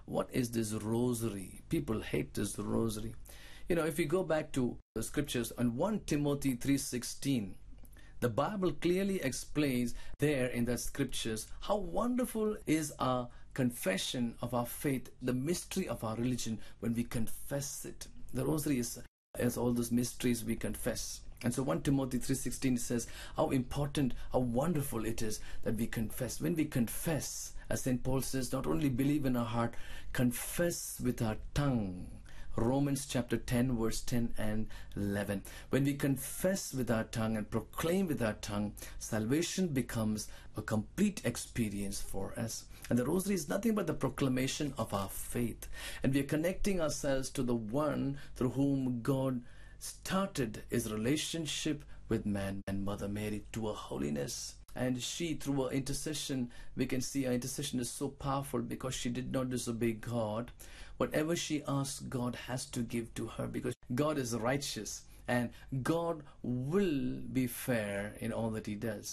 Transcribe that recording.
what is this rosary? People hate this rosary. If we go back to the scriptures on 1 Timothy 3:16, the Bible clearly explains there in the scriptures how wonderful is our confession of our faith, the mystery of our religion when we confess it. The rosary is all those mysteries we confess. And so 1 Timothy 3:16 says how important, how wonderful it is that we confess. When we confess, as St. Paul says, not only believe in our heart, confess with our tongue. Romans chapter 10 verse 10 and 11. When we confess with our tongue and proclaim with our tongue, salvation becomes a complete experience for us. And the rosary is nothing but the proclamation of our faith. And we are connecting ourselves to the one through whom God started his relationship with man and Mother Mary to a holiness. And she, through her intercession, we can see her intercession is so powerful because she did not disobey God. Whatever she asked, God has to give to her because God is righteous and God will be fair in all that he does.